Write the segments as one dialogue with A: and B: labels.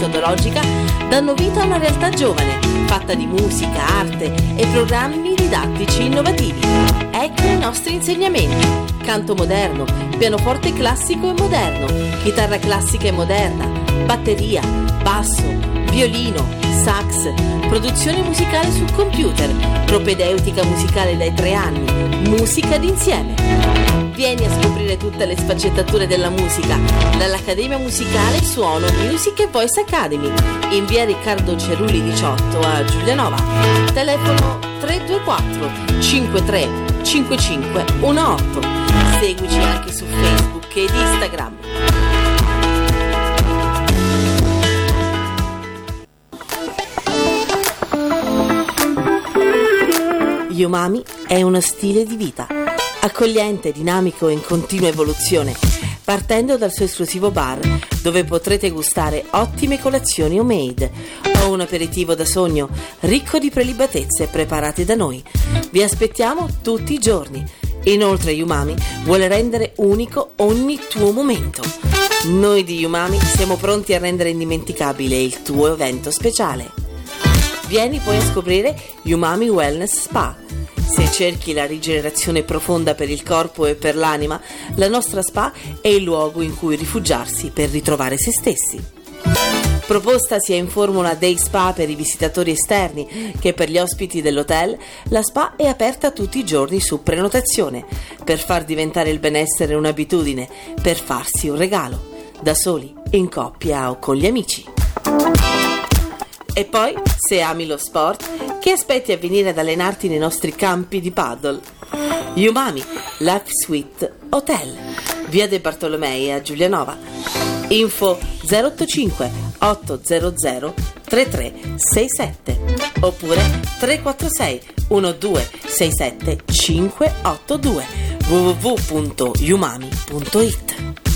A: metodologica danno vita a una realtà giovane, fatta di musica, arte e programmi didattici innovativi. Ecco i nostri insegnamenti: canto moderno, pianoforte classico e moderno, chitarra classica e moderna, batteria, basso, violino, sax, produzione musicale sul computer, propedeutica musicale dai 3 anni, musica d'insieme. Vieni a scoprire tutte le sfaccettature della musica dall'Accademia Musicale Suono Music e Voice Academy in via Riccardo Cerulli 18 a Giulianova. Telefono 324 53 55 18. Seguici anche su Facebook ed Instagram. Umami è uno stile di vita, accogliente, dinamico e in continua evoluzione, partendo dal suo esclusivo bar, dove potrete gustare ottime colazioni homemade o un aperitivo da sogno, ricco di prelibatezze preparate da noi. Vi aspettiamo tutti i giorni. Inoltre Umami vuole rendere unico ogni tuo momento. Noi di Umami siamo pronti a rendere indimenticabile il tuo evento speciale. Vieni poi a scoprire Umami Wellness Spa. Se cerchi la rigenerazione profonda per il corpo e per l'anima, la nostra spa è il luogo in cui rifugiarsi per ritrovare se stessi. Proposta sia in formula day spa per i visitatori esterni che per gli ospiti dell'hotel, la spa è aperta tutti i giorni su prenotazione, per far diventare il benessere un'abitudine, per farsi un regalo, da soli, in coppia o con gli amici. E poi, se ami lo sport, che aspetti a venire ad allenarti nei nostri campi di paddle? Umami Life Suite Hotel, via De Bartolomei a Giulianova. Info 085 800 3367 oppure 346 1267 582 www.umami.it.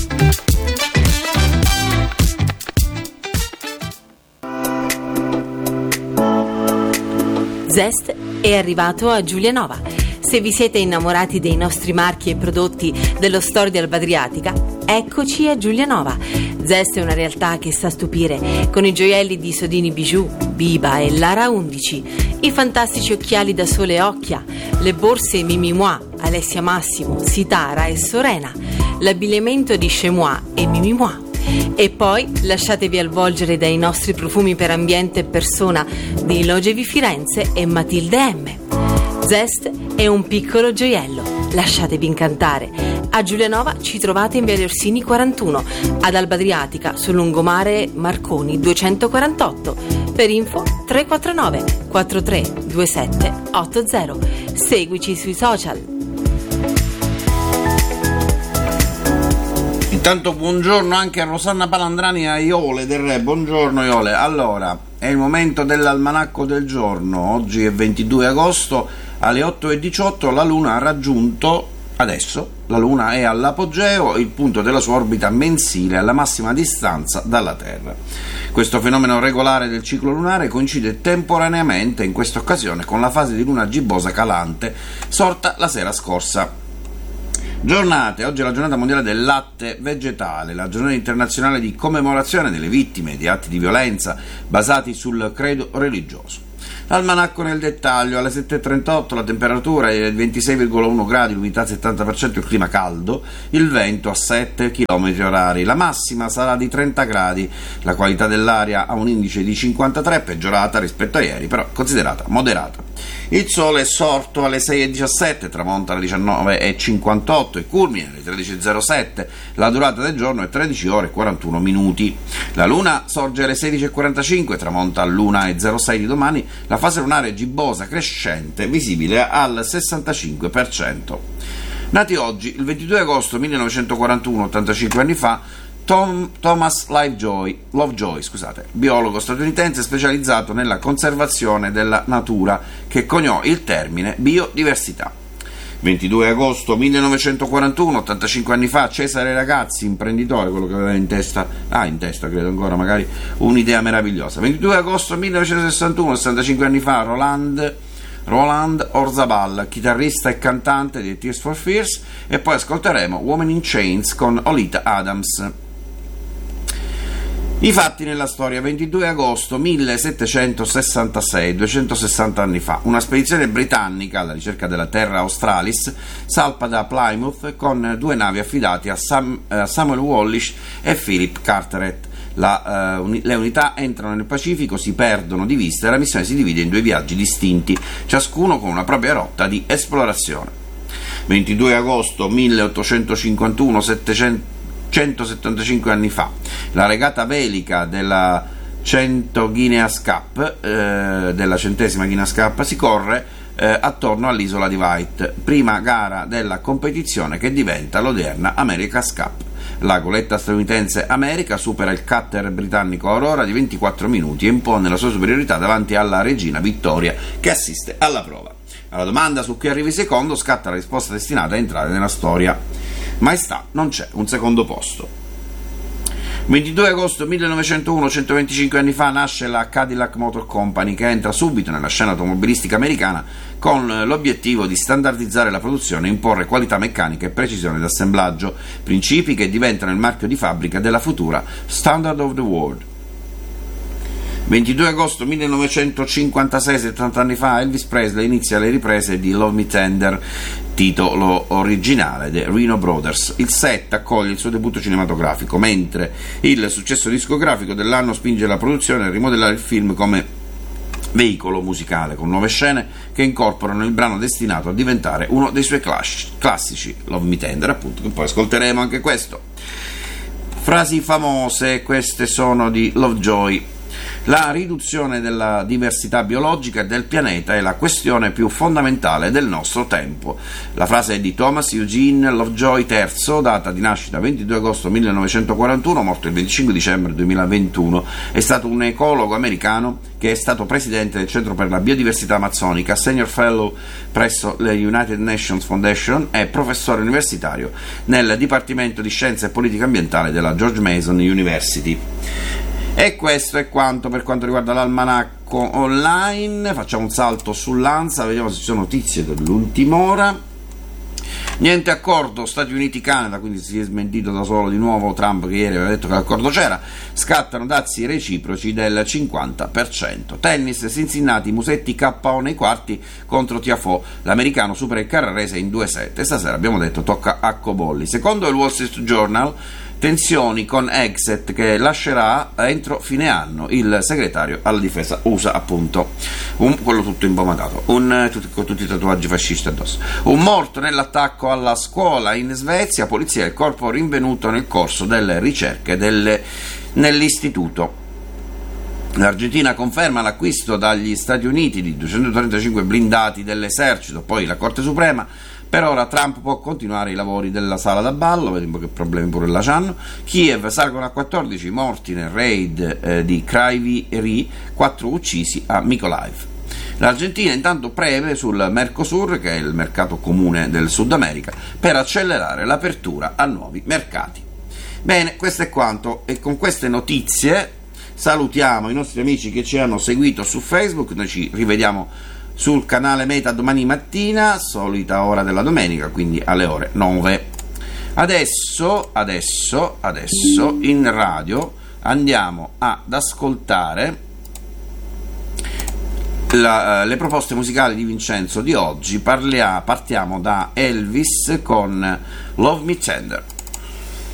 A: Zest è arrivato a Giulianova. Se vi siete innamorati dei nostri marchi e prodotti dello store di Alba Adriatica, eccoci a Giulianova. Zest è una realtà che sa stupire, con i gioielli di Sodini Bijou, Biba e Lara 11, i fantastici occhiali da sole Occhia, le borse Mimi Moi, Alessia Massimo, Sitara e Sorena, l'abbigliamento di Chez Moi e Mimi Moi. E poi lasciatevi avvolgere dai nostri profumi per ambiente e persona di Logevi Firenze e Matilde M. Zest è un piccolo gioiello, lasciatevi incantare. A Giulianova ci trovate in via Orsini 41, ad Alba Adriatica sul lungomare Marconi 248. Per info 349 43 27 80. Seguici sui social.
B: Intanto buongiorno anche a Rosanna Palandrani e a Iole del Re. Buongiorno Iole. Allora, è il momento dell'almanacco del giorno. Oggi è 22 agosto, alle 8:18 la Luna ha raggiunto, adesso, la Luna è all'apogeo, il punto della sua orbita mensile alla massima distanza dalla Terra. Questo fenomeno regolare del ciclo lunare coincide temporaneamente in questa occasione con la fase di luna gibbosa calante sorta la sera scorsa. Giornate, oggi è la giornata mondiale del latte vegetale, la giornata internazionale di commemorazione delle vittime di atti di violenza basati sul credo religioso. L'almanacco nel dettaglio: alle 7:38 la temperatura è 26,1 gradi, l'umidità 70%, il clima caldo, il vento a 7 km/h, la massima sarà di 30 gradi, la qualità dell'aria ha un indice di 53, peggiorata rispetto a ieri, però considerata moderata. Il sole è sorto alle 6:17, tramonta alle 19:58 e culmina alle 13:07, la durata del giorno è 13 ore e 41 minuti. La luna sorge alle 16:45, tramonta all'1:06 di domani, la fase lunare gibbosa crescente visibile al 65%. Nati oggi, il 22 agosto 1941, 85 anni fa, Thomas Lovejoy, biologo statunitense specializzato nella conservazione della natura, che coniò il termine biodiversità. 22 agosto 1941, 85 anni fa, Cesare Ragazzi, imprenditore, quello che aveva in testa credo ancora, magari un'idea meravigliosa. 22 agosto 1961, 65 anni fa, Roland Orzabal, chitarrista e cantante di Tears for Fears, e poi ascolteremo Woman in Chains con Olita Adams. I fatti nella storia. 22 agosto 1766, 260 anni fa, una spedizione britannica alla ricerca della Terra Australis salpa da Plymouth con 2 navi affidate a Samuel Wallis e Philip Carteret. Le unità entrano nel Pacifico, si perdono di vista e la missione si divide in 2 viaggi distinti, ciascuno con una propria rotta di esplorazione. 22 agosto 1851, 175 anni fa, la regata velica della 100 Guineas Cup, della 100ª Guineas Cup, si corre attorno all'isola di Wight, prima gara della competizione che diventa l'odierna America's Cup. La goletta statunitense America supera il cutter britannico Aurora di 24 minuti e impone la sua superiorità davanti alla regina Vittoria, che assiste alla prova. Alla domanda su chi arrivi secondo scatta la risposta destinata a entrare nella storia. Maestà, non c'è un secondo posto. 22 agosto 1901, 125 anni fa, nasce la Cadillac Motor Company, che entra subito nella scena automobilistica americana con l'obiettivo di standardizzare la produzione e imporre qualità meccanica e precisione d'assemblaggio, principi che diventano il marchio di fabbrica della futura Standard of the World. 22 agosto 1956, 70 anni fa, Elvis Presley inizia le riprese di Love Me Tender, titolo originale dei Reno Brothers. Il set accoglie il suo debutto cinematografico, mentre il successo discografico dell'anno spinge la produzione a rimodellare il film come veicolo musicale, con nuove scene che incorporano il brano destinato a diventare uno dei suoi classici, Love Me Tender, appunto, che poi ascolteremo anche questo. Frasi famose, queste sono di Lovejoy. La riduzione della diversità biologica del pianeta è la questione più fondamentale del nostro tempo. La frase è di Thomas Eugene Lovejoy III, data di nascita 22 agosto 1941, morto il 25 dicembre 2021. È stato un ecologo americano che è stato presidente del Centro per la Biodiversità Amazzonica, senior fellow presso le United Nations Foundation e professore universitario nel Dipartimento di Scienze e Politica Ambientale della George Mason University. E questo è quanto per quanto riguarda l'almanacco online. Facciamo un salto sull'ANSA, vediamo se ci sono notizie dell'ultima ora. Niente accordo Stati Uniti-Canada, quindi si è smentito da solo di nuovo Trump, che ieri aveva detto che l'accordo c'era. Scattano dazi reciproci del 50%. Tennis, Cincinnati, Musetti KO nei quarti contro Tiafoe. L'americano supera il carrarese in 2-7. E stasera abbiamo detto tocca a Cobolli. Secondo il Wall Street Journal, tensioni con Exet, che lascerà entro fine anno il segretario alla difesa USA, appunto, quello tutto imbomatato, con tutti i tatuaggi fascisti addosso. Un morto nell'attacco alla scuola in Svezia, polizia e il corpo rinvenuto nel corso delle ricerche nell'istituto. L'Argentina conferma l'acquisto dagli Stati Uniti di 235 blindati dell'esercito, poi la Corte Suprema. Per ora Trump può continuare i lavori della sala da ballo, vediamo che problemi pure là c'hanno. Kiev, salgono a 14 morti nel raid di Kryvyi Rih, 4 uccisi a Mykolaiv. L'Argentina intanto preme sul Mercosur, che è il mercato comune del Sud America, per accelerare l'apertura a nuovi mercati. Bene, questo è quanto, e con queste notizie salutiamo i nostri amici che ci hanno seguito su Facebook. Noi ci rivediamo sul canale Meta domani mattina, solita ora della domenica, quindi alle ore 9. Adesso in radio andiamo ad ascoltare le proposte musicali di Vincenzo di oggi. Partiamo da Elvis con Love Me Tender.